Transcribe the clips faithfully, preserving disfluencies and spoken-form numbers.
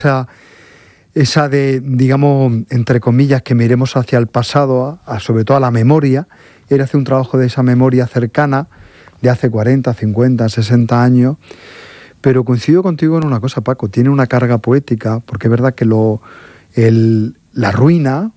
esa, esa de, digamos, entre comillas, que miremos hacia el pasado, a, a, sobre todo a la memoria. Él hace un trabajo de esa memoria cercana, de hace cuarenta, cincuenta, sesenta años. Pero coincido contigo en una cosa, Paco, tiene una carga poética, porque es verdad que lo, el, la ruina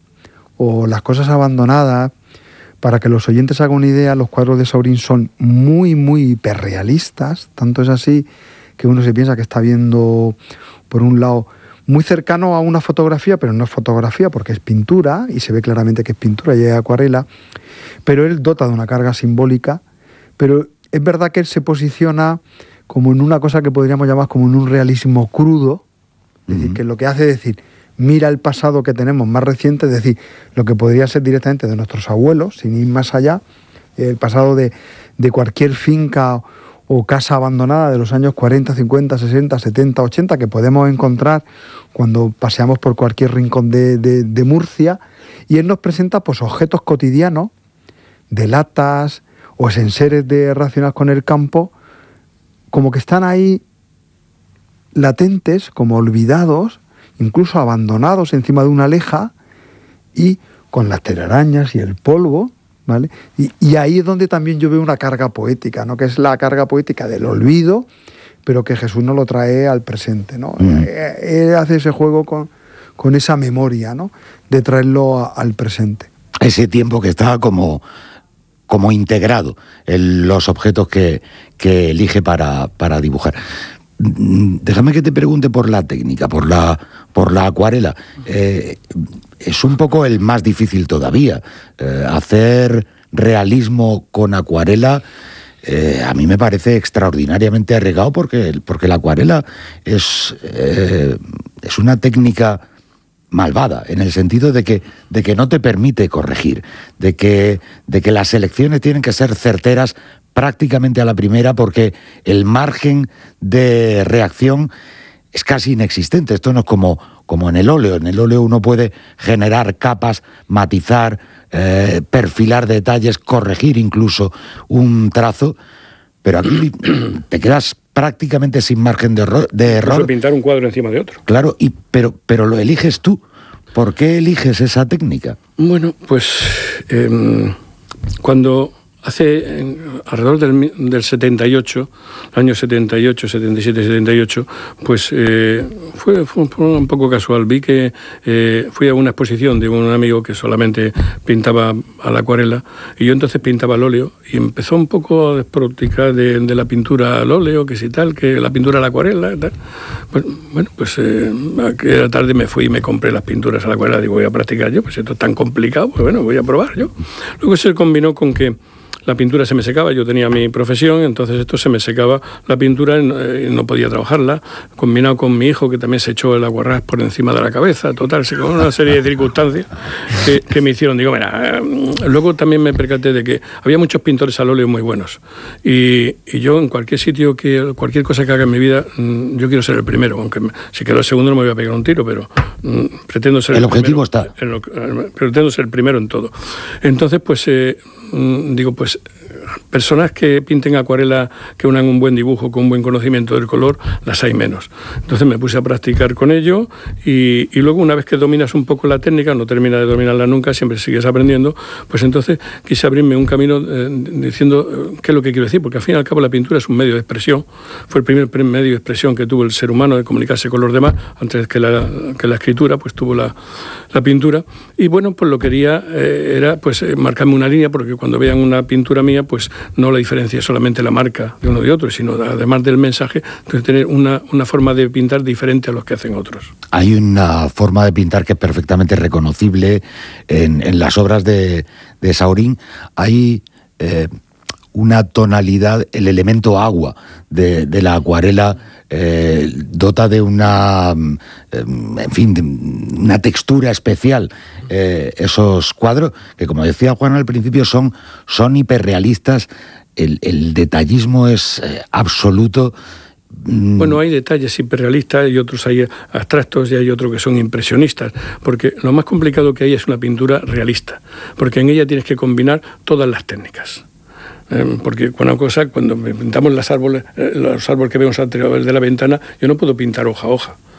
o las cosas abandonadas, para que los oyentes hagan una idea, los cuadros de Saurín son muy, muy hiperrealistas. Tanto es así que uno se piensa que está viendo, por un lado, muy cercano a una fotografía, pero no es fotografía porque es pintura, y se ve claramente que es pintura y es acuarela, pero él dota de una carga simbólica, pero es verdad que él se posiciona como en una cosa que podríamos llamar como en un realismo crudo, es decir, uh-huh. que lo que hace es decir, mira el pasado que tenemos más reciente, es decir, lo que podría ser directamente de nuestros abuelos, sin ir más allá, el pasado de, de cualquier finca o casa abandonada de los años cuarenta, cincuenta, sesenta, setenta, ochenta, que podemos encontrar cuando paseamos por cualquier rincón de, de, de Murcia, y él nos presenta pues, objetos cotidianos, de latas o enseres de relacionados con el campo, como que están ahí latentes, como olvidados, incluso abandonados encima de una leja, y con las telarañas y el polvo, ¿vale? Y, y ahí es donde también yo veo una carga poética, ¿no? Que es la carga poética del olvido, pero que Jesús nos lo trae al presente, ¿no? Mm. Él hace ese juego con, con esa memoria, ¿no? De traerlo a, al presente. Ese tiempo que está como, como integrado en los objetos que, que elige para, para dibujar. Déjame que te pregunte por la técnica, por la, por la acuarela. Eh, es un poco el más difícil todavía. Eh, hacer realismo con acuarela eh, a mí me parece extraordinariamente arriesgado porque, porque la acuarela es, eh, es una técnica malvada, en el sentido de que, de que no te permite corregir, de que, de que las selecciones tienen que ser certeras prácticamente a la primera, porque el margen de reacción es casi inexistente. Esto no es como, como en el óleo. En el óleo uno puede generar capas, matizar, eh, perfilar detalles, corregir incluso un trazo, pero aquí te quedas prácticamente sin margen de, error, de error. Incluso pintar un cuadro encima de otro. Claro, y, pero, pero lo eliges tú. ¿Por qué eliges esa técnica? Bueno, pues eh, cuando... Hace en, alrededor del, del setenta y ocho, años setenta y ocho, setenta y siete, setenta y ocho, pues eh, fue, fue un poco casual. Vi que eh, fui a una exposición de un amigo que solamente pintaba a la acuarela, y yo entonces pintaba al óleo, y empezó un poco a desproticar de, de la pintura al óleo, que si tal, que la pintura a la acuarela, tal. Pues, bueno, pues eh, aquella tarde me fui y me compré las pinturas a la acuarela. Digo, voy a practicar yo, pues esto es tan complicado, pues bueno, voy a probar yo. Luego se combinó con que la pintura se me secaba, yo tenía mi profesión, entonces esto se me secaba la pintura y no, eh, no podía trabajarla, combinado con mi hijo que también se echó el aguarrás por encima de la cabeza, total, se con una serie de circunstancias que, que me hicieron, digo, mira, eh, luego también me percaté de que había muchos pintores al óleo muy buenos, y, y yo en cualquier sitio, que cualquier cosa que haga en mi vida, mm, yo quiero ser el primero, aunque me, si quedo el segundo no me voy a pegar un tiro, pero mm, pretendo ser el, el objetivo primero, está. En lo, pretendo ser el primero en todo. Entonces, pues, eh, mm, digo, pues, personas que pinten acuarela, que unan un buen dibujo con un buen conocimiento del color, las hay menos. Entonces me puse a practicar con ello, y, y luego una vez que dominas un poco la técnica, no terminas de dominarla nunca, siempre sigues aprendiendo, pues entonces quise abrirme un camino eh, diciendo eh, qué es lo que quiero decir, porque al fin y al cabo la pintura es un medio de expresión, fue el primer medio de expresión que tuvo el ser humano de comunicarse con los demás, antes que la, que la escritura, pues tuvo la, la pintura, y bueno, pues lo que quería eh, era pues eh, marcarme una línea, porque cuando vean una pintura mía, pues no la diferencia es solamente la marca de uno y otro, sino además del mensaje, entonces tener una, una forma de pintar diferente a los que hacen otros. Hay una forma de pintar que es perfectamente reconocible en, en las obras de, de Saurín. Hay eh, una tonalidad, el elemento agua de, de la acuarela eh, dota de una, eh, en fin, de una textura especial. Eh, esos cuadros que, como decía Juan al principio, son, son hiperrealistas. El, el detallismo es eh, absoluto. Bueno, hay detalles hiperrealistas y otros hay abstractos y hay otros que son impresionistas, porque lo más complicado que hay es una pintura realista, porque en ella tienes que combinar todas las técnicas. Porque una cosa, cuando pintamos los árboles, los árboles que vemos alrededor de la ventana, yo no puedo pintar hoja a hoja.